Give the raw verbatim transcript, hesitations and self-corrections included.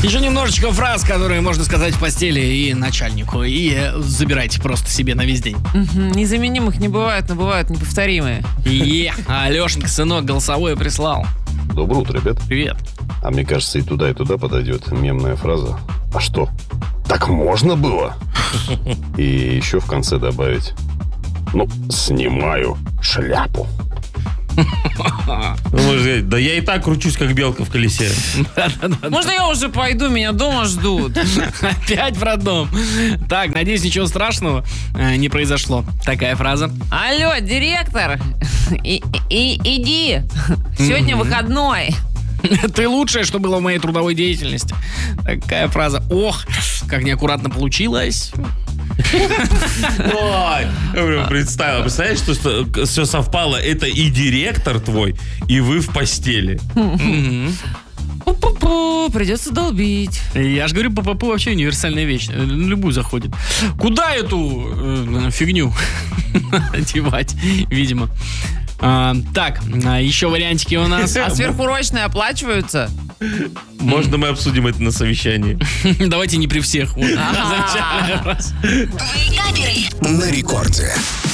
Еще немножечко фраз, которые можно сказать в постели и начальнику. И забирайте просто себе на весь день. Незаменимых не бывает, но бывают неповторимые. Е, Алешенька, сынок, голосовое прислал. Доброе утро, ребят. Привет. А мне кажется, и туда, и туда подойдет мемная фраза. А что? Так можно было? И еще в конце добавить: ну, снимаю шляпу. Да я и так кручусь, как белка в колесе. Можно я уже пойду? Меня дома ждут. Опять в родном. Так, надеюсь, ничего страшного э, не произошло. Такая фраза. Алло, директор, и, и, иди. Сегодня выходной. Ты лучшее, что было в моей трудовой деятельности. Такая фраза. Ох, как неаккуратно получилось. Ой, я прям представил. Представляешь, что, что все совпало? Это и директор твой, и вы в постели. Пу-пу-пу, придется долбить. Я же говорю, ППП вообще универсальная вещь. На любую заходит. Куда эту э, фигню одевать, видимо. А, так, а еще вариантики у нас. А сверхурочные оплачиваются? Можно мы обсудим это на совещании? Давайте не при всех. Вот. Двойкаперы на рекорде.